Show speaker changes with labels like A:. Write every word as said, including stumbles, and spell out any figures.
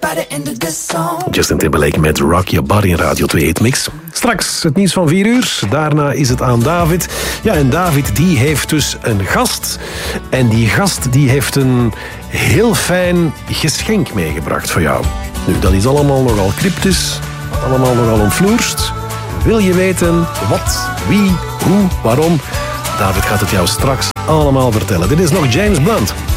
A: by the end of this song.
B: Justin Timberlake met Rock Your Body in Radio twee Hit Mix. Straks het nieuws van vier uur. Daarna is het aan David. Ja, en David die heeft dus een gast. En die gast die heeft een heel fijn geschenk meegebracht voor jou. Nu, dat is allemaal nogal cryptisch. Allemaal nogal omvloerst. Wil je weten wat, wie, hoe, waarom? David gaat het jou straks allemaal vertellen. Dit is nog James Blunt.